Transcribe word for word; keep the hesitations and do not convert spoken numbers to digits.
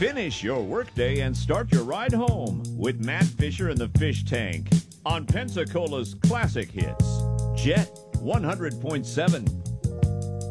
Finish your workday and start your ride home with Matt Fisher and the Fish Tank on Pensacola's classic hits, Jet one hundred point seven.